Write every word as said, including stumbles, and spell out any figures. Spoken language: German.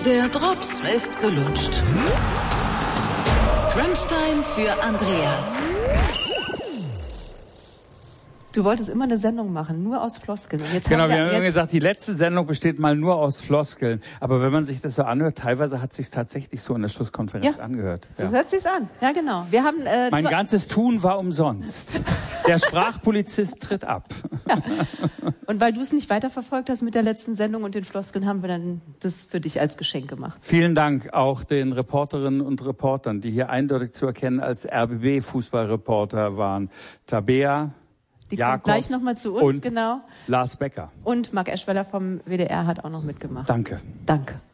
Der Drops ist gelutscht. Crunchtime für Andreas. Du wolltest immer eine Sendung machen, nur aus Floskeln. Und jetzt genau, haben wir, wir haben immer gesagt, die letzte Sendung besteht mal nur aus Floskeln. Aber wenn man sich das so anhört, teilweise hat es sich tatsächlich so in der Schlusskonferenz ja, angehört. So ja. hört sich's an. Ja, genau. Wir haben äh, mein ganzes Tun war umsonst. Der Sprachpolizist tritt ab. Ja. Und weil du es nicht weiterverfolgt hast mit der letzten Sendung und den Floskeln, haben wir dann das für dich als Geschenk gemacht. Vielen Dank auch den Reporterinnen und Reportern, die hier eindeutig zu erkennen als R B B-Fußballreporter waren. Tabea, Die Jakob kommt gleich nochmal zu uns, und genau. Lars Becker. Und Marc Eschweller vom W D R hat auch noch mitgemacht. Danke. Danke.